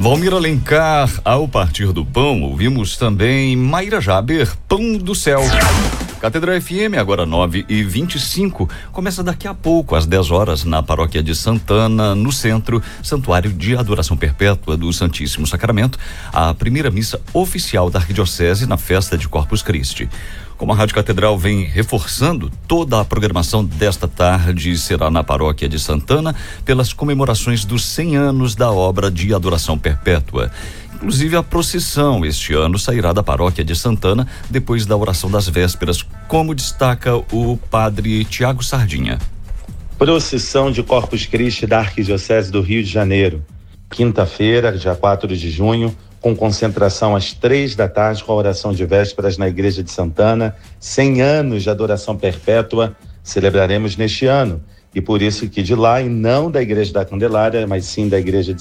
Valmir Alencar, Ao Partir do Pão. Ouvimos também Mayra Jaber, Pão do Céu. Catedral FM, agora 9h25, começa daqui a pouco, às 10 horas, na Paróquia de Santana, no centro, Santuário de Adoração Perpétua do Santíssimo Sacramento, a primeira missa oficial da Arquidiocese na festa de Corpus Christi. Como a Rádio Catedral vem reforçando, toda a programação desta tarde será na Paróquia de Santana, pelas comemorações dos 100 anos da obra de Adoração Perpétua. Inclusive, a procissão este ano sairá da Paróquia de Santana depois da oração das vésperas, como destaca o padre Tiago Sardinha. Procissão de Corpus Christi da Arquidiocese do Rio de Janeiro, quinta-feira, dia 4 de junho, com concentração às 3 da tarde com a oração de vésperas na Igreja de Santana. 100 anos de adoração perpétua celebraremos neste ano, e por isso que de lá, e não da Igreja da Candelária, mas sim da Igreja de